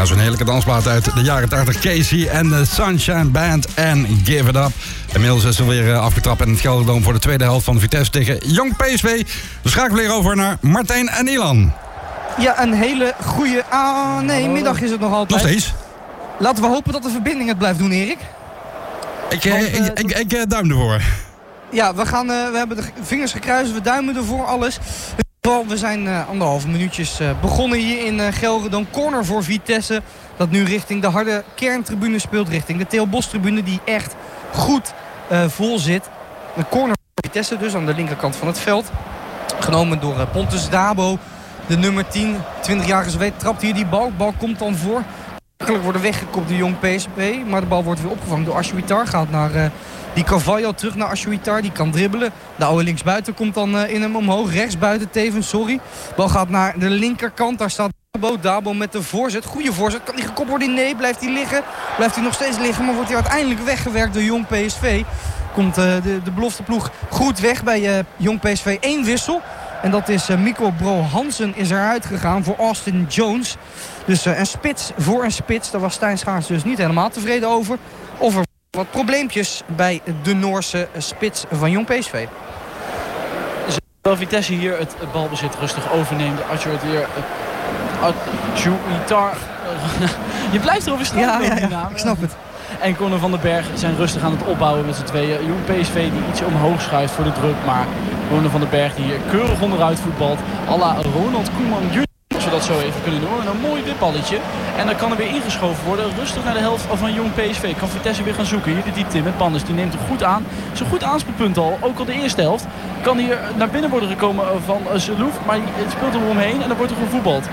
Ja, zo'n heerlijke dansplaat uit de jaren 80. Casey en de Sunshine Band en Give It Up. Inmiddels is er weer afgetrapt in het Gelderdoom voor de tweede helft van Vitesse tegen Jong PSV. We schakelen weer over naar Martijn en Ilan. Ja, een hele goede... middag is het nog altijd. Nog steeds. Laten we hopen dat de verbinding het blijft doen, Erik. Ik duim ervoor. Ja, we hebben de vingers gekruist, we duimen ervoor, alles. We zijn 1,5 minuutjes begonnen hier in Gelredome. Corner voor Vitesse, dat nu richting de harde kerntribune speelt. Richting de Theo Bos tribune, die echt goed vol zit. Een corner voor Vitesse dus, aan de linkerkant van het veld. Genomen door Pontus Dabo, de nummer 10. 20-jarige Zweed trapt hier die bal. De bal komt dan voor. Makkelijk worden weggekopt door Jong PSV. Maar de bal wordt weer opgevangen door Ashwitar. Gaat naar die Carvalho, terug naar Ashwitar. Die kan dribbelen. De oude linksbuiten komt dan in hem omhoog. Rechtsbuiten tevens, sorry. De bal gaat naar de linkerkant. Daar staat Dabo met de voorzet. Goede voorzet. Kan die gekopt worden? Nee. Blijft hij liggen? Blijft hij nog steeds liggen? Maar wordt hij uiteindelijk weggewerkt door Jong PSV. Komt de belofteploeg goed weg bij Jong PSV. 1 wissel. En dat is Mikko Bro Hansen is eruit gegaan voor Austin Jones. Dus een spits voor een spits. Daar was Stijn Schaars dus niet helemaal tevreden over. Of er wat probleempjes bij de Noorse spits van Jong PSV. Terwijl Vitesse hier het balbezit rustig overneemt. Ashwitar. Je blijft erover staan. Ja, ik snap het. En Conor van den Berg zijn rustig aan het opbouwen met z'n tweeën. Jong PSV die iets omhoog schuift voor de druk. Maar Conor van den Berg die hier keurig onderuit voetbalt. À la Ronald Koeman junior, als we dat zo even kunnen noemen. Een mooi wipballetje. En dan kan er weer ingeschoven worden. Rustig naar de helft van Jong PSV. Kan Vitesse weer gaan zoeken. Hier de diepte in met Bannes. Die neemt hem goed aan. Zo'n goed aanspeelpunt al. Ook al de eerste helft. Kan hier naar binnen worden gekomen van Zelouf. Maar het speelt er omheen en dan wordt er gevoetbald.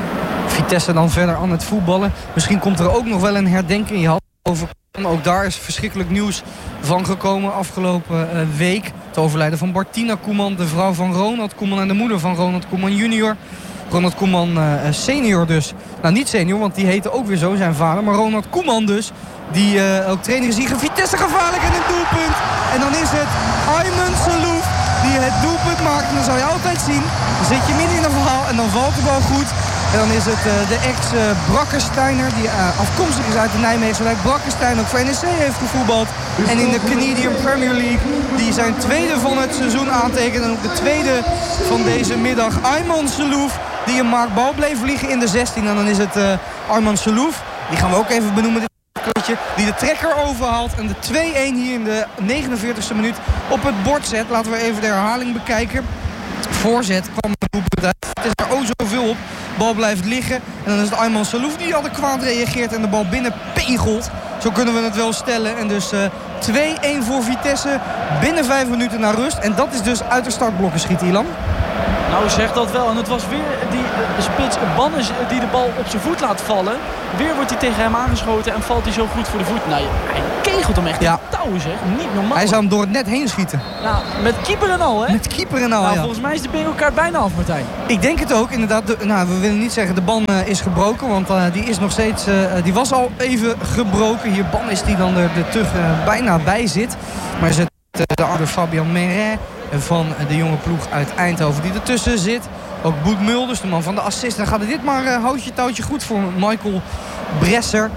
Vitesse dan verder aan het voetballen. Misschien komt er ook nog wel een herdenking. Je had over. Ook daar is verschrikkelijk nieuws van gekomen afgelopen week. Het overlijden van Bartina Koeman, de vrouw van Ronald Koeman en de moeder van Ronald Koeman junior. Ronald Koeman senior dus. Nou, niet senior, want die heette ook weer zo, zijn vader. Maar Ronald Koeman dus, die ook trainer is hier. Vitesse gevaarlijk en een doelpunt. En dan is het Ayman Zelouf die het doelpunt maakt. En dan zou je altijd zien, dan zit je midden in een verhaal en dan valt de bal goed. En dan is het de ex-Brakkensteiner, die afkomstig is uit de Nijmeegse wijk. Brakkenstein ook voor NEC heeft gevoetbald. En in de Canadian Premier League, die zijn tweede van het seizoen aantekent. En ook de tweede van deze middag. Ayman Zelouf, die een maakt bal bleef liggen in de 16. En dan is het Ayman Zelouf, die gaan we ook even benoemen. Die de trekker overhaalt en de 2-1 hier in de 49e minuut op het bord zet. Laten we even de herhaling bekijken. Voorzet kwam het doelpunt uit. Het is er zoveel op. De bal blijft liggen. En dan is het Ayman Zelouf die adequaat reageert en de bal binnen pegelt. Zo kunnen we het wel stellen. En dus 2-1 voor Vitesse binnen 5 minuten naar rust. En dat is dus uit de startblokken schiet, Ilan. Nou, zeg dat wel. En het was weer die spits Bannes die de bal op zijn voet laat vallen. Weer wordt hij tegen hem aangeschoten en valt hij zo goed voor de voet. Nou, hij kegelt hem echt in touwen, zeg. Niet normaal. Hij zou hem door het net heen schieten. Ja, met keeper en al, hè? Met keeper en al, nou, volgens mij is de bingo-kaart bijna af, Martijn. Ik denk het ook, inderdaad. We willen niet zeggen de ban is gebroken, want die is nog steeds... die was al even gebroken. Hier ban is die dan er bijna bij zit. Maar is het de oude Fabian Meret van de jonge ploeg uit Eindhoven die ertussen zit. Ook Boet Mulders, de man van de assist. Dan gaat het dit maar houtje touwtje goed voor Michael Bresser.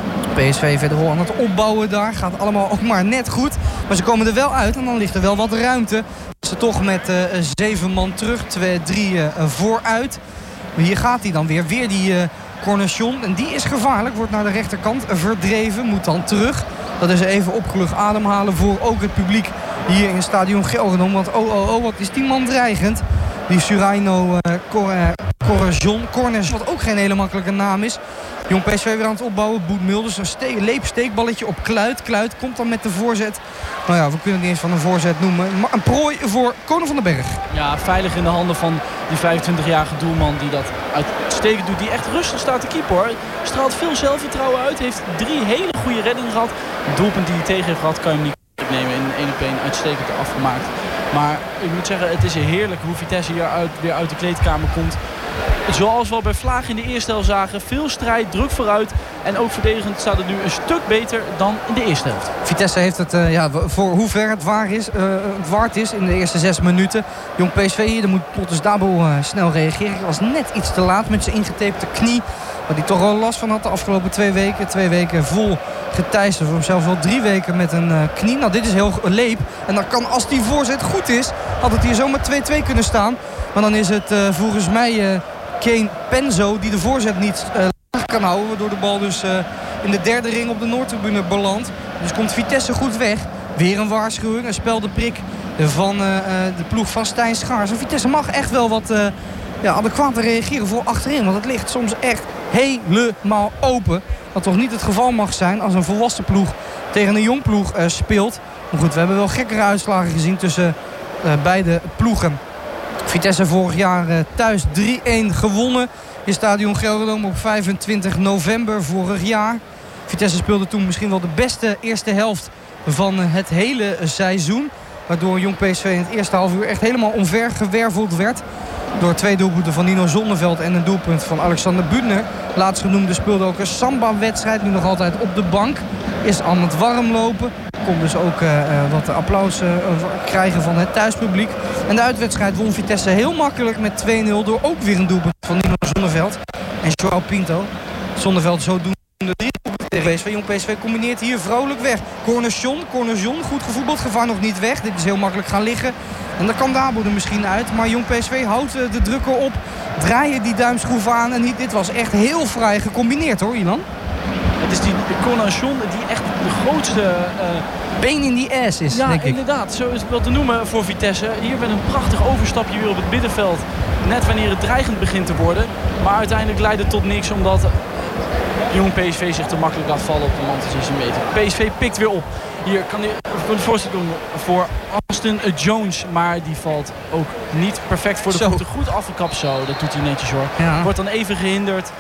PSV verder aan het opbouwen daar. Gaat allemaal ook maar net goed. Maar ze komen er wel uit en dan ligt er wel wat ruimte. Ze toch met 7 man terug. 2-3 vooruit. Maar hier gaat hij dan weer. Weer die Cornechon. En die is gevaarlijk. Wordt naar de rechterkant verdreven. Moet dan terug. Dat is even opgelucht ademhalen voor ook het publiek hier in het stadion Gelredome. Want wat is die man dreigend. Die Suraino Cornechon, wat ook geen hele makkelijke naam is. Jong PSV weer aan het opbouwen. Boet Mulders, een leepsteekballetje op Kluit. Kluit komt dan met de voorzet. Nou ja, we kunnen het niet eens van een voorzet noemen. Maar een prooi voor Conor van den Berg. Ja, veilig in de handen van die 25-jarige doelman die dat uitstekend doet. Die echt rustig staat te keeper, hoor. Straalt veel zelfvertrouwen uit. Heeft 3 hele goede reddingen gehad. Het doelpunt die hij tegen heeft gehad kan je hem niet nemen. In 1-op-1 uitstekend afgemaakt. Maar ik moet zeggen, het is heerlijk hoe Vitesse hier weer uit de kleedkamer komt. Zoals we al bij Vlaag in de eerste helft zagen. Veel strijd, druk vooruit. En ook verdedigend staat het nu een stuk beter dan in de eerste helft. Vitesse heeft het, voor hoe ver het waard is in de eerste 6 minuten. Jong PSV hier, dan moet Pontus Dabo snel reageren. Hij was net iets te laat met zijn ingetapte knie. waar hij toch wel last van had de afgelopen 2 weken. 2 weken vol geteisterd. Voor zelfs wel 3 weken met een knie. Nou, dit is heel leep. En dan kan, als die voorzet goed is, had het hier zomaar 2-2 kunnen staan. Maar dan is het volgens mij Kane Penzo die de voorzet niet laag kan houden. Waardoor de bal dus in de derde ring op de Noordtribune belandt. Dus komt Vitesse goed weg. Weer een waarschuwing, een speldeprik van de ploeg van Stijn Schaars. En Vitesse mag echt wel wat adequater reageren voor achterin. Want het ligt soms echt helemaal open. Wat toch niet het geval mag zijn als een volwassen ploeg tegen een jong ploeg speelt. Maar goed, we hebben wel gekkere uitslagen gezien tussen beide ploegen. Vitesse vorig jaar thuis 3-1 gewonnen in Stadion Gelredome op 25 november vorig jaar. Vitesse speelde toen misschien wel de beste eerste helft van het hele seizoen. Waardoor Jong PSV in het eerste half uur echt helemaal omvergewerveld werd. Door 2 doelpunten van Nino Zonneveld en een doelpunt van Alexander Büttner. Laatstgenoemde speelde ook een Samba-wedstrijd. Nu nog altijd op de bank. Is aan het warmlopen. Kon dus ook wat applaus krijgen van het thuispubliek. En de uitwedstrijd won Vitesse heel makkelijk met 2-0. Door ook weer een doelpunt van Nino Zonneveld. En Joao Pinto. Zonneveld zo doen. De 3 tegen PSV. Jong PSV combineert hier vrolijk weg. Corner John, goed gevoetbald. Gevaar nog niet weg. Dit is heel makkelijk gaan liggen. En dan kan Dabo er misschien uit. Maar Jong PSV houdt de drukker op. Draaien die duimschroeven aan. En dit was echt heel fraai gecombineerd hoor, Ilan. Het is die Corner John die echt de grootste been in die ass is, ja, denk ik. Inderdaad. Zo is het wel te noemen voor Vitesse. Hier met een prachtig overstapje weer op het middenveld. Net wanneer het dreigend begint te worden. Maar uiteindelijk leidt het tot niks omdat Jong PSV zich te makkelijk laat vallen op de man tussen zijn meter. PSV pikt weer op. Hier kan hij voor de voorstel doen voor Austin Jones. Maar die valt ook niet perfect voor de voeten. Goed afgekapt zo. Dat doet hij netjes hoor. Ja. Wordt dan even gehinderd.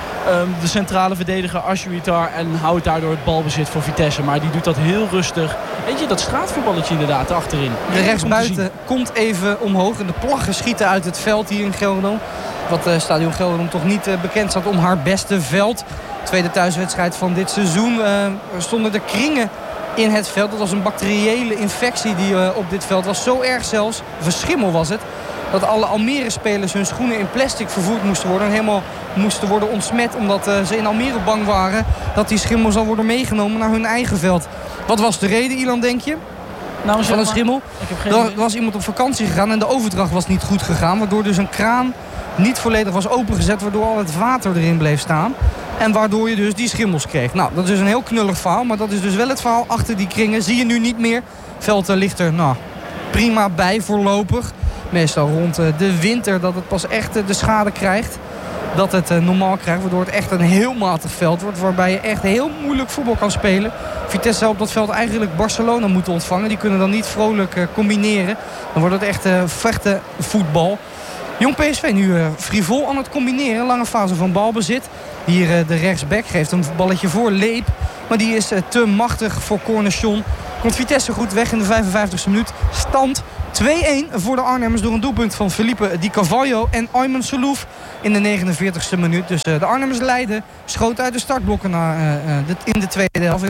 De centrale verdediger Ashuitar en houdt daardoor het balbezit voor Vitesse. Maar die doet dat heel rustig. Weet je, dat straatvoetballetje inderdaad achterin. De rechtsbuiten komt even omhoog. En de plaggen schieten uit het veld hier in Gelredome. Wat Stadion Gelredome toch niet bekend staat om haar beste veld. Tweede thuiswedstrijd van dit seizoen stonden de kringen in het veld. Dat was een bacteriële infectie die op dit veld was. Zo erg zelfs, verschimmel was het, dat alle Almere-spelers hun schoenen in plastic vervoerd moesten worden. En helemaal moesten worden ontsmet omdat ze in Almere bang waren dat die schimmel zal worden meegenomen naar hun eigen veld. Wat was de reden, Ilan, denk je? Nou, van een schimmel? Er was iemand op vakantie gegaan en de overdracht was niet goed gegaan. Waardoor dus een kraan niet volledig was opengezet, waardoor al het water erin bleef staan. En waardoor je dus die schimmels kreeg. Nou, dat is dus een heel knullig verhaal. Maar dat is dus wel het verhaal achter die kringen. Zie je nu niet meer. Het veld ligt er prima bij voorlopig. Meestal rond de winter dat het pas echt de schade krijgt. Dat het normaal krijgt. Waardoor het echt een heel matig veld wordt. Waarbij je echt heel moeilijk voetbal kan spelen. Vitesse zou op dat veld eigenlijk Barcelona moeten ontvangen. Die kunnen dan niet vrolijk combineren. Dan wordt het echt vechten voetbal. Jong PSV nu frivol aan het combineren. Lange fase van balbezit. Hier de rechtsback geeft een balletje voor Leep. Maar die is te machtig voor Corner John. Komt Vitesse goed weg in de 55e minuut. Stand 2-1 voor de Arnhemmers door een doelpunt van Felipe Di Carvalho en Ayman Salouf in de 49e minuut. Dus de Arnhemmers leiden. Schoot uit de startblokken in de tweede helft.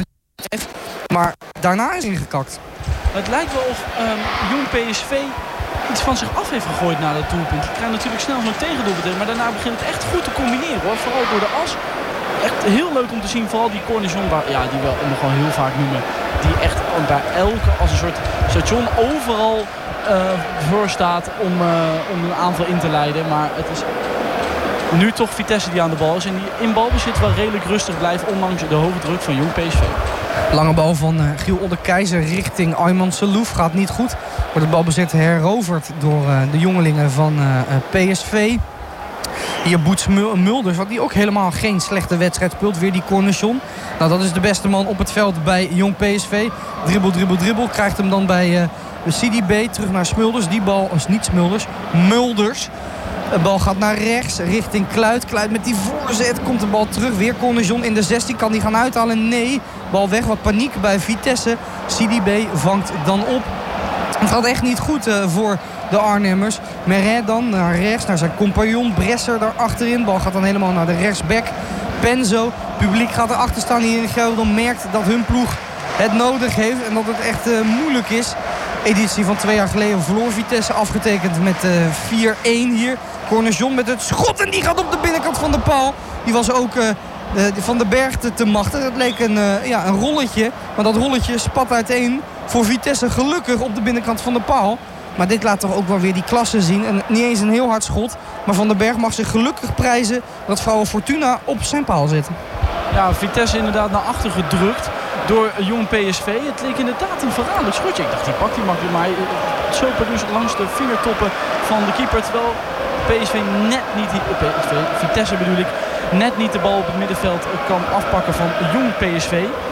Maar daarna is ingekakt. Het lijkt wel of Jong PSV iets van zich af heeft gegooid na dat doelpunt. Je krijgt natuurlijk snel zo'n tegendoelpunt. Maar daarna begint het echt goed te combineren hoor. Vooral door de as. Echt heel leuk om te zien. Vooral die Corner John, die we nog wel heel vaak noemen. Die echt bij elke als een soort station overal voor staat om een aanval in te leiden. Maar het is nu toch Vitesse die aan de bal is. En die in balbezit wel redelijk rustig blijft. Ondanks de hoge druk van Jong PSV. Lange bal van Giel Oldekeizer richting Ayman Salouf. Gaat niet goed. Wordt het balbezit heroverd door de jongelingen van PSV. Hier Boets Mulders, wat die ook helemaal geen slechte wedstrijd speelt. Weer die Corner John. Nou, dat is de beste man op het veld bij Jong PSV. Dribbel. Krijgt hem dan bij Sidi B. Terug naar Smulders. Die bal is niet Smulders. Mulders. De bal gaat naar rechts richting Kluit. Kluit met die voorzet komt de bal terug. Weer Corner John in de 16. Kan die gaan uithalen? Nee. Bal weg. Wat paniek bij Vitesse. Sidi B. vangt dan op. Het gaat echt niet goed voor de Arnhemmers. Meret dan naar rechts, naar zijn compagnon. Bresser daar achterin. Bal gaat dan helemaal naar de rechtsback. Penzo. Publiek gaat erachter staan hier in Gelredome. Merkt dat hun ploeg het nodig heeft. En dat het echt moeilijk is. Editie van 2 jaar geleden verloor Vitesse. Afgetekend met 4-1 hier. Corner John met het schot. En die gaat op de binnenkant van de paal. Die was ook Van den Berg te machtig. Het leek een rolletje. Maar dat rolletje spat uiteen voor Vitesse gelukkig op de binnenkant van de paal. Maar dit laat toch ook wel weer die klasse zien. En niet eens een heel hard schot. Maar Van den Berg mag zich gelukkig prijzen dat Vrouwen Fortuna op zijn paal zitten. Ja, Vitesse inderdaad naar achter gedrukt door Jong PSV. Het leek inderdaad een verraderlijk schotje. Ik dacht, die pakt die makkelijk. Maar zo dus langs de vingertoppen van de keeper. Terwijl Vitesse bedoel ik, net niet de bal op het middenveld kan afpakken van Jong PSV.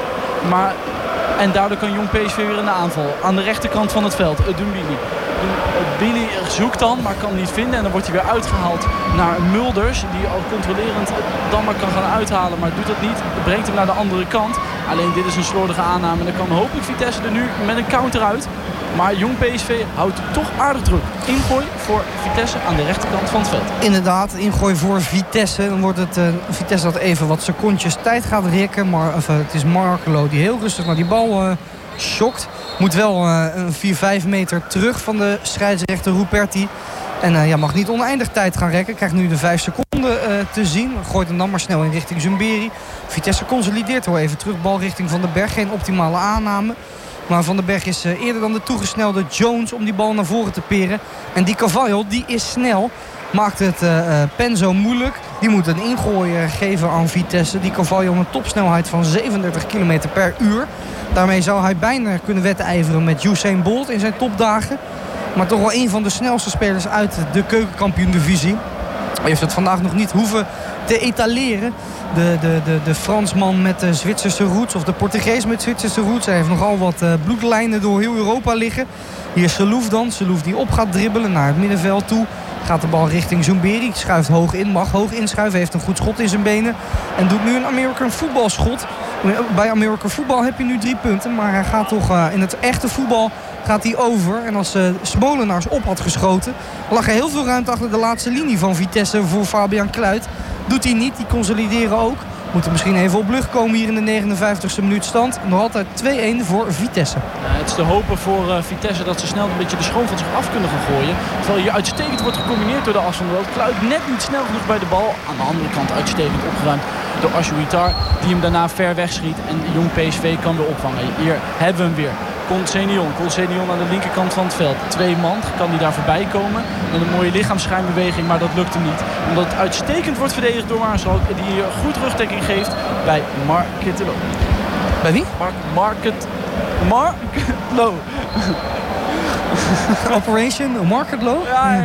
En daardoor kan Jong PSV weer in de aanval. Aan de rechterkant van het veld, Doumbili. Billy zoekt dan, maar kan niet vinden. En dan wordt hij weer uitgehaald naar Mulders. Die al controlerend dan maar kan gaan uithalen. Maar doet dat niet. Brengt hem naar de andere kant. Alleen dit is een slordige aanname. En dan kan hopelijk Vitesse er nu met een counter uit. Maar Jong PSV houdt toch aardig druk. Ingooi voor Vitesse aan de rechterkant van het veld. Inderdaad, ingooi voor Vitesse. Dan wordt het Vitesse dat even wat secondjes tijd gaat rekken. Maar het is Markelo die heel rustig naar die bal schokt. Moet wel een 4-5 meter terug van de scheidsrechter Ruperti. En mag niet oneindig tijd gaan rekken. Krijgt nu de 5 seconden te zien. Gooit hem dan maar snel in richting Zumberi. Vitesse consolideert wel even terug. Bal richting Van den Berg. Geen optimale aanname. Maar Van den Berg is eerder dan de toegesnelde Jones om die bal naar voren te peren. En die Carvalho, die is snel. Maakt het Penzo moeilijk. Die moet een ingooi geven aan Vitesse. Die Carvalho een topsnelheid van 37 km per uur. Daarmee zou hij bijna kunnen wedijveren met Usain Bolt in zijn topdagen. Maar toch wel een van de snelste spelers uit de keukenkampioen-divisie. Hij heeft het vandaag nog niet hoeven te etaleren. De Fransman met de Zwitserse roots, of de Portugees met Zwitserse roots. Hij heeft nogal wat bloedlijnen door heel Europa liggen. Hier is Selouf dan. Selouf die op gaat dribbelen naar het middenveld toe. Gaat de bal richting Zumberi. Schuift hoog in. Mag hoog inschuiven. Heeft een goed schot in zijn benen. En doet nu een American Football schot. Bij American Football heb je nu 3 punten. Maar hij gaat toch in het echte voetbal gaat hij over. En als Smolenaars op had geschoten, lag er heel veel ruimte achter de laatste linie van Vitesse voor Fabian Kluit. Doet hij niet. Die consolideren ook. Moeten misschien even op lucht komen hier in de 59e minuut stand. Nog altijd 2-1 voor Vitesse. Het is te hopen voor Vitesse dat ze snel een beetje de schoon van zich af kunnen gaan gooien. Terwijl hier uitstekend wordt gecombineerd door de as van de veld. Kluit net niet snel genoeg bij de bal. Aan de andere kant uitstekend opgeruimd door Ashouitar. Die hem daarna ver wegschiet. En Jong PSV kan weer opvangen. Hier hebben we hem weer. Colsenion aan de linkerkant van het veld. 2 man, kan hij daar voorbij komen. Met een mooie lichaamsschijnbeweging, maar dat lukt hem niet. Omdat het uitstekend wordt verdedigd door Maarschalk. Die goed rugdekking geeft bij Marketelo. Bij wie? Marketelo. Operation Marketelo? Ja.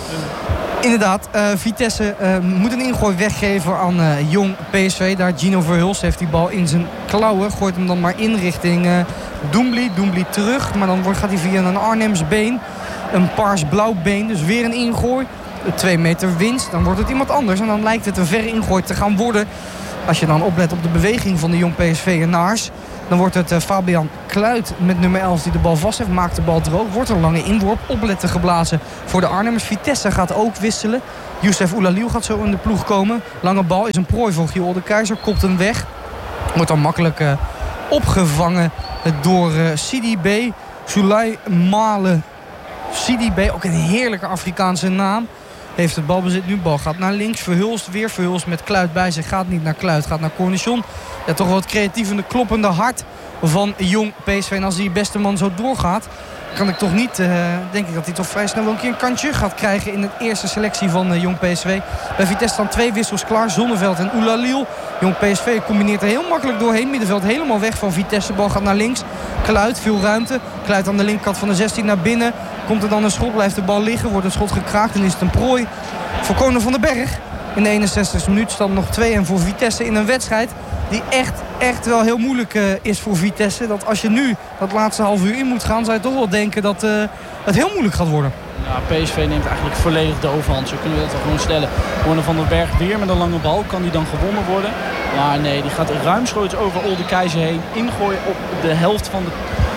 Inderdaad, Vitesse moet een ingooi weggeven aan Jong PSV. Daar Gino Verhulst heeft die bal in zijn klauwen. Gooit hem dan maar in richting Doumbli. Doumbli terug, maar dan gaat hij via een Arnhems been. Een paars-blauw been, dus weer een ingooi. 2 meter winst, dan wordt het iemand anders. En dan lijkt het een verre ingooi te gaan worden. Als je dan oplet op de beweging van de Jong PSV-enaars. Dan wordt het Fabian Kluit met nummer 11 die de bal vast heeft. Maakt de bal droog. Wordt een lange inworp. Opletten geblazen voor de Arnhemmers. Vitesse gaat ook wisselen. Youssef Oulalil gaat zo in de ploeg komen. Lange bal is een prooi voor Giel de Keizer. Kopt hem weg. Wordt dan makkelijk opgevangen door Sidi B. Sulay Male Sidi B. Ook een heerlijke Afrikaanse naam. Heeft het balbezit nu. Bal gaat naar links. Verhulst weer. Verhulst met Kluit bij zich. Gaat niet naar Kluit. Gaat naar Cornichon. Ja, toch wel het creatieve kloppende hart van Jong PSV. En als die beste man zo doorgaat, kan ik toch niet, denk ik dat hij toch vrij snel wel een keer een kantje gaat krijgen in de eerste selectie van Jong PSV. Bij Vitesse staan 2 wissels klaar. Zonneveld en Oulalil. Jong PSV combineert er heel makkelijk doorheen. Middenveld helemaal weg van Vitesse. Bal gaat naar links. Kluit, veel ruimte. Kluit aan de linkerkant van de 16 naar binnen. Komt er dan een schot, blijft de bal liggen. Wordt een schot gekraakt en is het een prooi voor Koning van den Berg. In de 61e minuut stand nog 2-1 voor Vitesse in een wedstrijd die echt wel heel moeilijk is voor Vitesse. Dat als je nu dat laatste half uur in moet gaan, zou je toch wel denken dat het heel moeilijk gaat worden. Ja, PSV neemt eigenlijk volledig de overhand. Zo kunnen we dat wel gewoon stellen. Koning van den Berg weer met een lange bal. Kan die dan gewonnen worden? Maar nee, die gaat ruimschoots over Olde Keizer heen. Ingooien op de helft van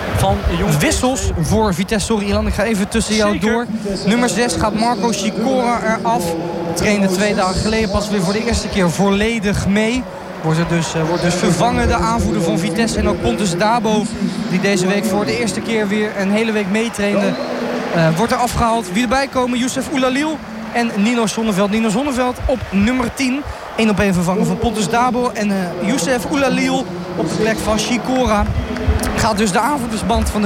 Jong wissels PSV. Voor Vitesse. Sorry Ilan, ik ga even tussen jou door. Nummer 6 gaat Marco Chicora eraf. Trainde 2 dagen geleden pas weer voor de eerste keer volledig mee. Wordt dus vervangen, de aanvoerder van Vitesse. En ook Pontus Dabo, die deze week voor de eerste keer weer een hele week meetrainde, wordt er afgehaald. Wie erbij komen, Youssef Oulalil en Nino Zonneveld. Nino Zonneveld op nummer 10. 1-op-1 vervangen van Pontus Dabo. En Youssef Oulalil op de plek van Sikora. Gaat dus de aanvoerdersband van de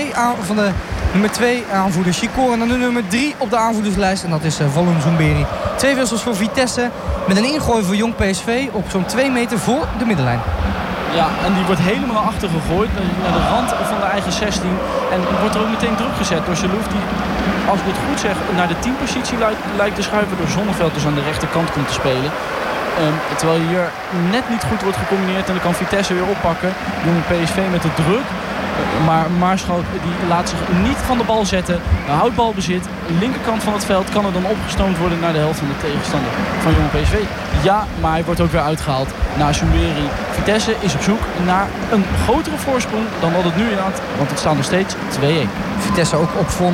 nummer 2 aanvoerder Sikora naar de nummer 3 op de aanvoerderslijst. En dat is Volum Zoumberi. 2 wissels voor Vitesse met een ingooi voor Jong PSV op zo'n 2 meter voor de middenlijn. Ja, en die wordt helemaal achtergegooid naar de rand van de eigen 16. En wordt er ook meteen druk gezet door Selouf, die, als ik het goed zeg, naar de 10-positie lijkt te schuiven. Door Zonneveld dus aan de rechterkant komt te spelen. Terwijl hier net niet goed wordt gecombineerd en dan kan Vitesse weer oppakken. Jong PSV met de druk. Maar Maarschalk die laat zich niet van de bal zetten. Houdt balbezit. Linkerkant van het veld kan er dan opgestoomd worden naar de helft van de tegenstander van Jong PSV. Ja, maar hij wordt ook weer uitgehaald naar Zoumberi. Vitesse is op zoek naar een grotere voorsprong dan dat het nu in had. Want het staat nog steeds 2-1. Vitesse ook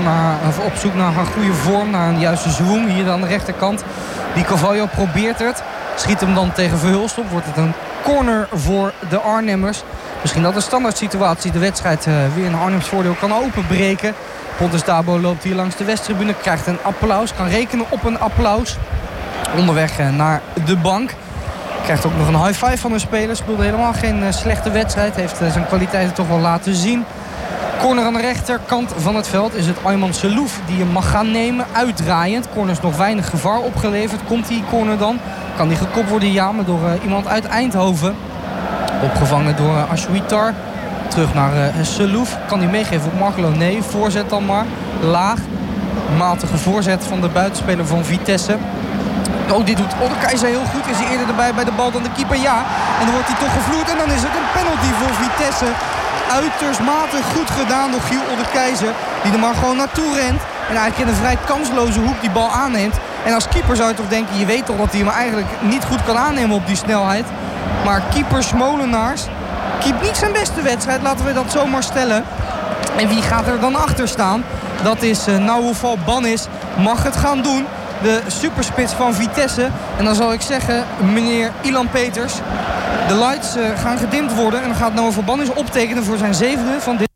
op zoek naar een goede vorm. Naar een juiste zwoeng hier aan de rechterkant. Die Carvalho probeert het. Schiet hem dan tegen Verhulst op. Wordt het een corner voor de Arnhemmers. Misschien dat de standaard situatie de wedstrijd weer in Arnhems voordeel kan openbreken. Pontus Dabo loopt hier langs de westtribune. Krijgt een applaus. Kan rekenen op een applaus. Onderweg naar de bank. Krijgt ook nog een high five van een speler. Speelde helemaal geen slechte wedstrijd. Heeft zijn kwaliteiten toch wel laten zien. Corner aan de rechterkant van het veld is het Ayman Selouf die hem mag gaan nemen. Uitdraaiend. Corner is nog weinig gevaar opgeleverd. Komt die corner dan? Kan die gekopt worden? Ja, maar door iemand uit Eindhoven. Opgevangen door Ashwitar. Terug naar Selouf. Kan hij meegeven op Markelo? Nee. Voorzet dan maar. Laag. Matige voorzet van de buitenspeler van Vitesse. Oh, dit doet Oderkeizer heel goed. Is hij eerder erbij bij de bal dan de keeper? Ja. En dan wordt hij toch gevloerd. En dan is het een penalty voor Vitesse. Uiterst matig goed gedaan door Giel Oderkeizer. Die er maar gewoon naartoe rent. En eigenlijk in een vrij kansloze hoek die bal aanneemt. En als keeper zou je toch denken, je weet toch dat hij hem eigenlijk niet goed kan aannemen op die snelheid. Maar keeper Smolenaars keept niet zijn beste wedstrijd, laten we dat zomaar stellen. En wie gaat er dan achter staan? Dat is Naoufal Bannis. Mag het gaan doen. De superspits van Vitesse. En dan zal ik zeggen, meneer Ilan Peters. De lights gaan gedimd worden. En dan gaat Naoufal Bannis optekenen voor zijn 7e van dit.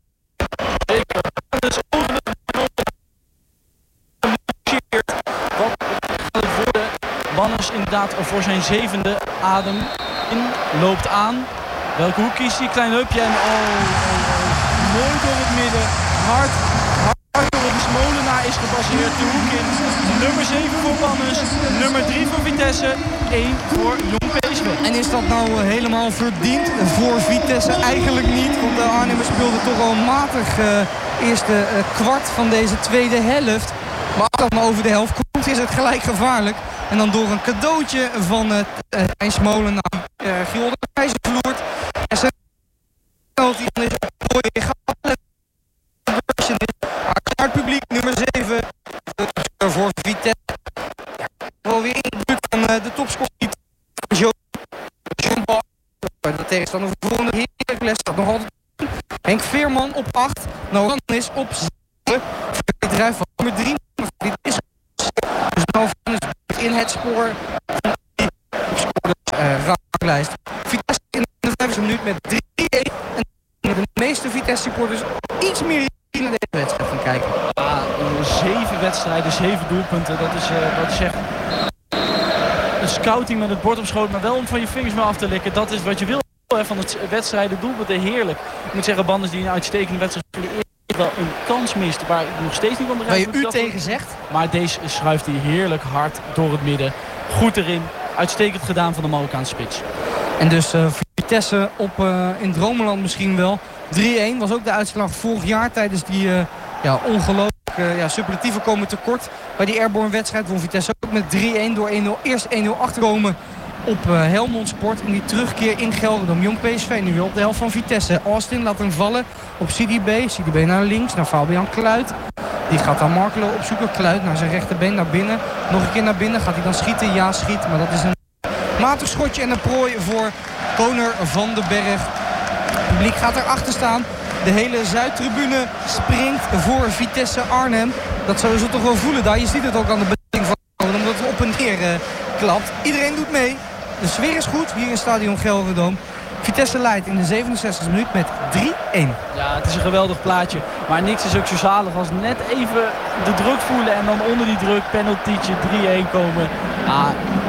Wat gaat het worden? Bannis inderdaad voor zijn 7e adem in. Loopt aan. Welke hoek kiest hij? Klein hupje en mooi door het midden. Hard door de Smolenaar is gebaseerd. De hoek in. Nummer 7 voor Bannis. Nummer 3 voor Vitesse. 1 voor Jong PSV. En is dat nou helemaal verdiend voor Vitesse? Eigenlijk niet. Want de Arnhemmers speelden toch al matig eerste kwart van deze tweede helft. Maar als dat nou over de helft komt, is het gelijk gevaarlijk. En dan door een cadeautje van Tijn Smolenaar. Giel Oderkeizer vloert. En zijn penalty is een mooie het publiek nummer 7 voor Vitesse. Ja, wel weer in de buurt van de topscorer. Jean-Paul. De tegenstander voor de Heracles staat nog altijd. Henk Veerman op 8. Nou, dan is op 7. Het drijf van nummer 3. Dit is dus nou in het spoor van die ranglijst. Vitesse in de 5e minuut met 3-1. En de meeste Vitesse supporters iets meer naar deze wedstrijd gaan kijken. Ja, 7 wedstrijden, 7 doelpunten. Dat is echt een scouting met het bord op schoot. Maar wel om van je vingers mee af te likken. Dat is wat je wil van het wedstrijden. Doelpunten heerlijk. Ik moet zeggen, Bannis die een uitstekende wedstrijd wel een kans mist. Waar ik nog steeds niet van begrijp. Waar je u tegen zegt. Maar deze schuift hij heerlijk hard door het midden. Goed erin. Uitstekend gedaan van de Marokkaanse spits. En dus Vitesse op in Dromeland misschien wel. 3-1 was ook de uitslag vorig jaar tijdens die ongelooflijk superlatieve komen tekort. Bij die Airborne wedstrijd won Vitesse ook met 3-1 door 1-0. Eerst 1-0 achterkomen op Helmond Sport. En die terugkeer in Gelredome. Jong PSV nu weer op de helft van Vitesse. Austin laat hem vallen op CDB. CDB naar links, naar Fabian Kluit. Die gaat dan Markelo opzoeken. Kluit naar zijn rechterbeen, naar binnen. Nog een keer naar binnen. Gaat hij dan schieten? Ja, schiet. Maar dat is een matig schotje en een prooi voor Koner van den Berg. Het publiek gaat erachter staan. De hele Zuidtribune springt voor Vitesse Arnhem. Dat zullen ze toch wel voelen daar. Je ziet het ook aan de bediening van omdat het op en neer klapt. Iedereen doet mee. De sfeer is goed hier in stadion Gelredome. Vitesse leidt in de 67e minuut met 3-1. Ja, het is een geweldig plaatje. Maar niks is ook zo zalig als net even de druk voelen. En dan onder die druk, penaltytje, 3-1 komen.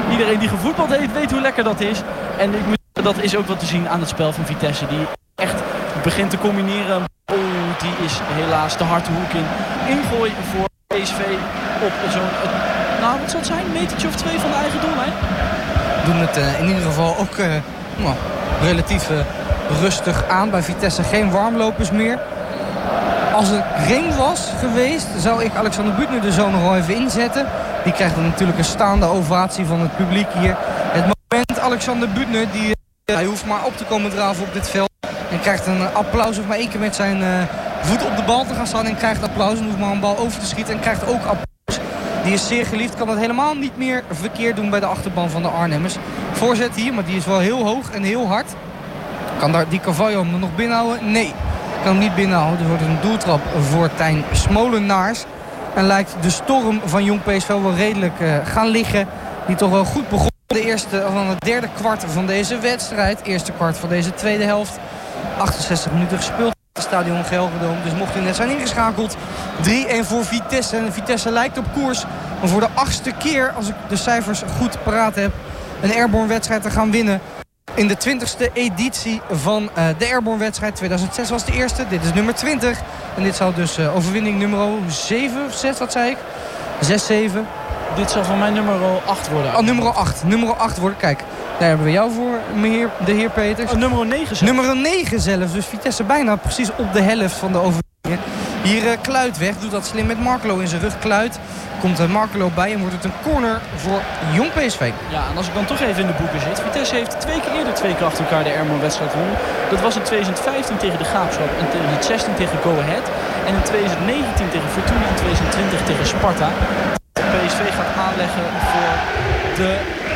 Iedereen die gevoetbald heeft, weet hoe lekker dat is. En ik moet zeggen, dat is ook wat te zien aan het spel van Vitesse. Die echt begint te combineren. Oh, die is helaas de hard de hoek in. Ingooi voor PSV op zo'n... Nou, wat zal het zijn? Een metertje of 2 van de eigen doellijn? Doen het in ieder geval ook relatief rustig aan. Bij Vitesse geen warmlopers meer. Als het ring was geweest, zou ik Alexander Büttner er zo nog wel even inzetten. Die krijgt dan natuurlijk een staande ovatie van het publiek hier. Het moment Alexander Büttner, hij hoeft maar op te komen draven op dit veld. En krijgt een applaus, of maar 1 keer met zijn voet op de bal te gaan staan. En krijgt applaus, en hoeft maar een bal over te schieten. En krijgt ook applaus. Die is zeer geliefd, kan dat helemaal niet meer verkeerd doen bij de achterban van de Arnhemmers. Voorzet hier, maar die is wel heel hoog en heel hard. Kan daar die Carvalho hem nog binnenhouden? Nee, kan hem niet binnenhouden. Er wordt een doeltrap voor Tijn Smolenaars. En lijkt de storm van Jong PSV wel redelijk gaan liggen. Die toch wel goed begon van het derde kwart van deze wedstrijd. Eerste kwart van deze tweede helft. 68 minuten gespeeld in het stadion Gelredome. Dus mocht u net zijn ingeschakeld. 3-1 voor Vitesse. En Vitesse lijkt op koers om voor de 8e keer, als ik de cijfers goed paraat heb, een Airborne wedstrijd te gaan winnen. In de 20e editie van de Airborne wedstrijd. 2006 was de eerste. Dit is nummer 20. En dit zal dus overwinning nummer 7 of 6, wat zei ik? 6-7. Dit zal van mij nummer 8 worden. Oh, nummer 8. Nummer 8 worden. Kijk, daar hebben we jou voor, de heer Peters. Oh, nummer 9 zelfs. Nummer 9 zelfs. Dus Vitesse bijna precies op de helft van de overwinningen. Hier Kluit weg. Doet dat slim met Markelo in zijn rug. Kluit. Komt Markelo bij en wordt het een corner voor Jong PSV. Ja, en als ik dan toch even in de boeken zit. Vitesse heeft 2 keer eerder 2 keer achter elkaar de Airborne wedstrijd gewonnen. Dat was in 2015 tegen de Graafschap en 2016 tegen Go Ahead. En in 2019 tegen Fortuna en 2020 tegen Sparta. PSV gaat aanleggen voor de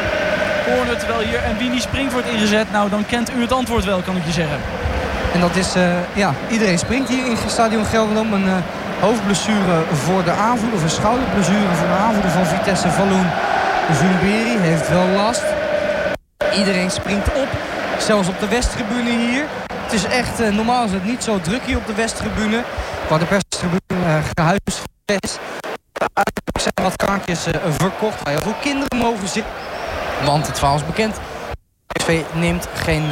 corner. Terwijl hier en Wini Springt wordt ingezet. Nou, dan kent u het antwoord wel, kan ik je zeggen. En dat is, iedereen springt hier in het stadion Gelredome. Een hoofdblessure voor de aanvoerder, of een schouderblessure voor de aanvoerder van Vitesse, Valloen Zunberi, heeft wel last. Iedereen springt op, zelfs op de Westtribune hier. Het is echt, normaal is het niet zo druk hier op de Westtribune, waar de perstribune gehuisvest is. Er zijn wat kaartjes verkocht waar heel veel kinderen mogen zitten. Want het verhaal is bekend. PSV neemt geen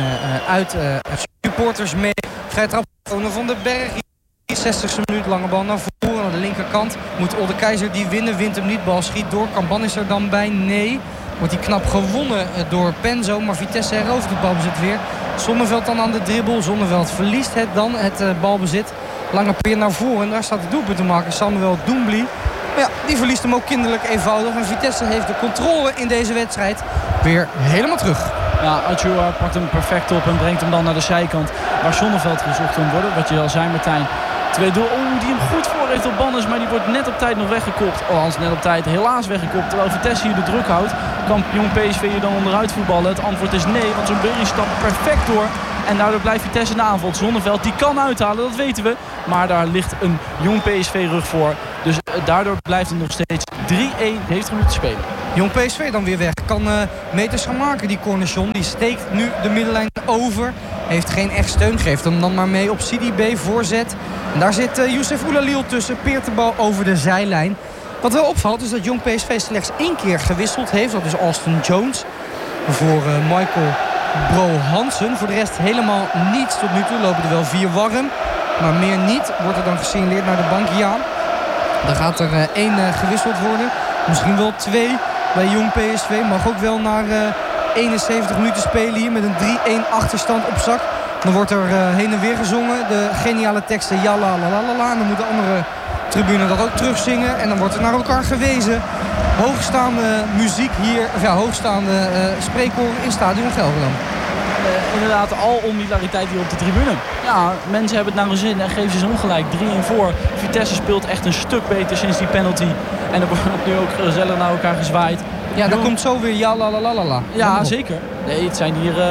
supporters mee. Vrij trap van den Berg. 60e minuut, lange bal naar voren, naar de linkerkant. Moet Olde Keizer die winnen, wint hem niet. Bal schiet door. Kamban is er dan bij? Nee. Wordt hij knap gewonnen door Penzo. Maar Vitesse herovert het balbezit weer. Zonneveld dan aan de dribbel. Zonneveld verliest het dan, het balbezit. Lange peer naar voren. En daar staat de doelpunt te maken. Samuel Doumbly. Maar ja, die verliest hem ook kinderlijk eenvoudig. En Vitesse heeft de controle in deze wedstrijd weer helemaal terug. Ja, Achua pakt hem perfect op en brengt hem dan naar de zijkant. Waar Zonneveld gezocht kan worden. Wat je al zei, Martijn. 2 doel. Die hem goed voor heeft op Bannes. Maar die wordt net op tijd nog weggekopt. Althans, net op tijd helaas weggekopt. Terwijl Vitesse hier de druk houdt. Kan Jong PSV hier dan onderuit voetballen? Het antwoord is nee. Want zo'n Berry stapt perfect door. En daardoor blijft Vitesse in de aanval. Zonneveld die kan uithalen, dat weten we. Maar daar ligt een Jong PSV rug voor. Dus daardoor blijft het nog steeds 3-1. Heeft er minuten te spelen. Jong PSV dan weer weg. Kan meters gaan maken, die Cornichon. Die steekt nu de middenlijn over. Heeft geen echt steun. Geeft hem dan maar mee op CDB. Voorzet. En daar zit Youssef Oulalil tussen. Peert de bal over de zijlijn. Wat wel opvalt is dat Jong PSV slechts 1 keer gewisseld heeft. Dat is Austin Jones. Voor Michael Bro Hansen. Voor de rest helemaal niets tot nu toe. Lopen er wel 4 warm. Maar meer niet. Wordt er dan gesignaleerd naar de bank? Ja. Dan gaat er 1 gewisseld worden. Misschien wel 2 bij Jong PSV. Mag ook wel naar 71 minuten spelen hier met een 3-1 achterstand op zak. Dan wordt er heen en weer gezongen. De geniale teksten ja la la la la. En dan moet de andere tribune dat ook terugzingen. En dan wordt er naar elkaar gewezen. Hoogstaande muziek hier. Of ja, hoogstaande spreekkoor in stadion Gelredome. Inderdaad, al onhilariteit hier op de tribune. Ja, mensen hebben het naar hun zin en geven ze ongelijk. 3-1 voor. Vitesse speelt echt een stuk beter sinds die penalty. En er wordt nu ook gezellig naar elkaar gezwaaid. Ja, dan komt zo weer ja la la la la. Ja, zeker. Nee, het zijn hier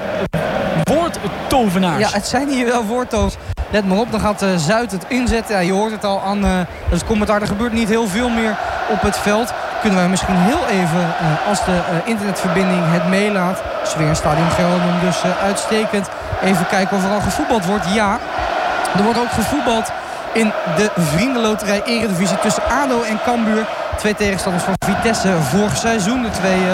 woordtovenaars. Ja, het zijn hier wel woordtovenaars. Let maar op, dan gaat Zuid het inzetten. Ja, je hoort het al aan het commentaar. Er gebeurt niet heel veel meer op het veld. Kunnen wij misschien heel even, als de internetverbinding het meelaat. Sfeer in stadion Gelredome dus uitstekend. Even kijken of er al gevoetbald wordt. Ja, er wordt ook gevoetbald in de Vriendenloterij Eredivisie tussen ADO en Cambuur. 2 tegenstanders van Vitesse vorig seizoen. De 2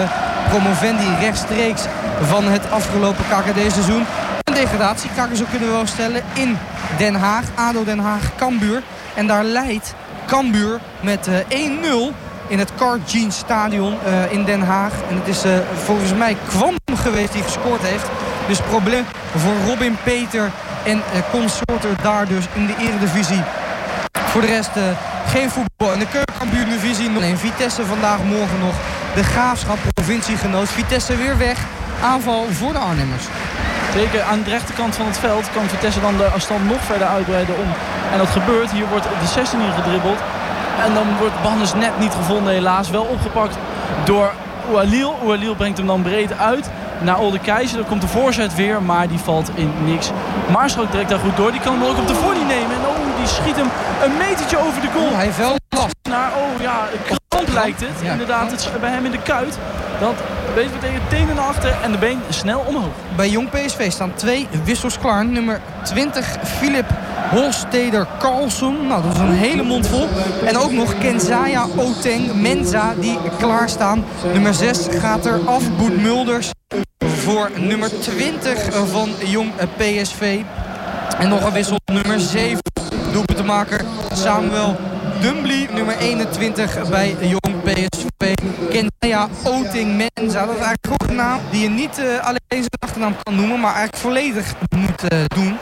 promovendi rechtstreeks van het afgelopen KKD-seizoen. Een degradatie, zo kunnen we wel stellen, in Den Haag. ADO Den Haag, Cambuur. En daar leidt Cambuur met 1-0 in het Carjean Stadion in Den Haag. En het is volgens mij Kwam geweest die gescoord heeft. Dus probleem voor Robin Peter en consorten daar dus in de Eredivisie. Voor de rest geen voetbal in de Keukenkampioen-divisie. Alleen Vitesse vandaag, morgen nog de Graafschap, provinciegenoot. Vitesse weer weg. Aanval voor de Arnhemmers. Zeker aan de rechterkant van het veld kan Vitesse dan de afstand nog verder uitbreiden om. En dat gebeurt. Hier wordt de 16 ingedribbeld. En dan wordt Bannes net niet gevonden helaas. Wel opgepakt door Oualil. Oualil brengt hem dan breed uit naar Olde Keizer. Dan komt de voorzet weer, maar die valt in niks. Maarschalk trekt daar goed door. Die kan hem ook op de volley nemen. En die schiet hem een metertje over de goal. Hij heeft wel last. Kramp lijkt het. Ja, inderdaad, het bij hem in de kuit. Dat betekent tenen naar achter en de been snel omhoog. Bij Jong PSV staan 2 wissels klaar. Nummer 20, Philip Holsteder Carlson. Nou, dat is een hele mond vol. En ook nog Kenzaya Oteng Menza die klaarstaan. Nummer 6 gaat er af. Boet Mulders voor nummer 20 van Jong PSV. En nog een wissel, nummer 7. Doelpuntenmaker Samuel Dumbly, nummer 21 bij Jong PSV. Kenzaya Oteng Menza. Dat is eigenlijk ook een naam die je niet alleen zijn achternaam kan noemen, maar eigenlijk volledig moet doen.